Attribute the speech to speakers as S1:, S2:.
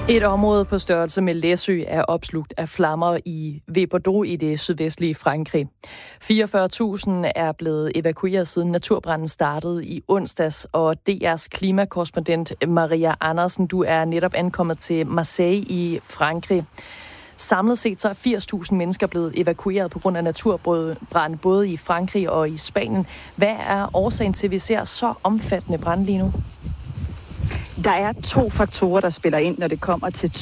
S1: Et område på størrelse med Læsø er opslugt af flammer ved Bordeaux i det sydvestlige Frankrig. 44.000 er blevet evakueret siden naturbranden startede i onsdags, og DR's klimakorrespondent Maria Andersen, du er netop ankommet til Marseille i Frankrig. Samlet set så er 80.000 mennesker blevet evakueret på grund af naturbrand både i Frankrig og i Spanien. Hvad er årsagen til, at vi ser så omfattende brand lige nu?
S2: Der er 2 faktorer, der spiller ind, når det kommer til